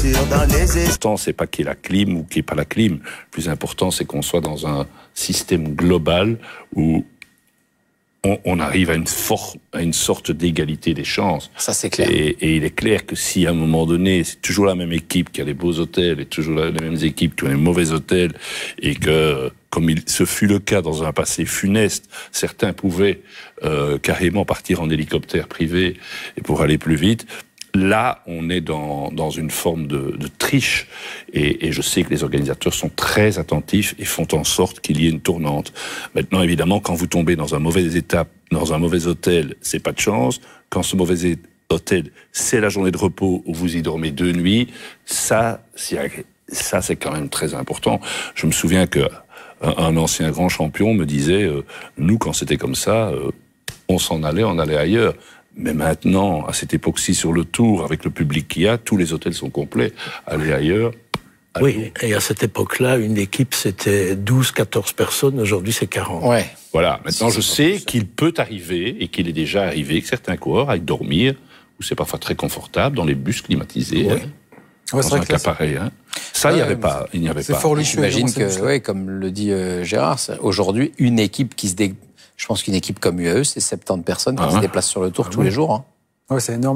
voiture dans les L'important, c'est pas qu'il y ait la clim ou qu'il n'y ait pas la clim. Le plus important, c'est qu'on soit dans un système global où on arrive à une sorte d'égalité des chances. Ça, c'est clair. Et il est clair que si à un moment donné, c'est toujours la même équipe qui a les beaux hôtels et toujours les mêmes équipes qui ont les mauvais hôtels, et que, comme ce fut le cas dans un passé funeste, certains pouvaient carrément partir en hélicoptère privé et pour aller plus vite. Là, on est dans une forme de triche, et je sais que les organisateurs sont très attentifs et font en sorte qu'il y ait une tournante. Maintenant, évidemment, quand vous tombez dans un mauvais étape, dans un mauvais hôtel, c'est pas de chance. Quand ce mauvais hôtel, c'est la journée de repos où vous y dormez 2 nuits, ça c'est quand même très important. Je me souviens que un ancien grand champion me disait, nous, quand c'était comme ça, on s'en allait, on allait ailleurs. Mais maintenant, à cette époque-ci, sur le Tour, avec le public qu'il y a, tous les hôtels sont complets. Aller ailleurs. Oui, et à cette époque-là, une équipe, c'était 12, 14 personnes. Aujourd'hui, c'est 40. Ouais. Voilà. Maintenant, je sais qu'il peut arriver, et qu'il est déjà arrivé, que certains coureurs aillent dormir, où c'est parfois très confortable, dans les bus climatisés. Oui. Dans un cas pareil. Ça, il n'y avait pas. C'est fort luxueux. J'imagine que, comme le dit Gérard, aujourd'hui, une équipe je pense qu'une équipe comme UAE, c'est 70 personnes qui se déplacent sur le Tour tous les jours. Ouais, c'est énorme.